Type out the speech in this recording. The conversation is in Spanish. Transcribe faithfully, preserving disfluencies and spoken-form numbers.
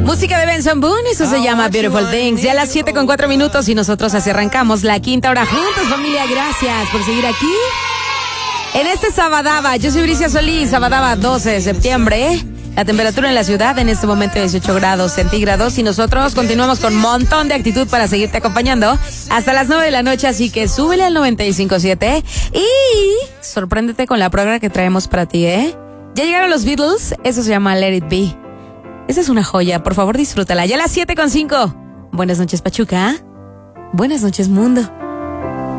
Música de Benson Boone, eso se llama Beautiful Things. Ya a las siete con cuatro minutos y nosotros así arrancamos la quinta hora juntos, familia. Gracias por seguir aquí. En este Sabadaba, yo soy Bricia Solís, Sabadaba doce de septiembre. La temperatura en la ciudad en este momento es dieciocho grados centígrados y nosotros continuamos con un montón de actitud para seguirte acompañando hasta las nueve de la noche, así que súbele al noventa y cinco punto siete y sorpréndete con la programa que traemos para ti, ¿eh? Ya llegaron los Beatles, eso se llama Let It Be. Esa es una joya, por favor disfrútala. Ya a las siete con cinco. Buenas noches, Pachuca. Buenas noches, mundo.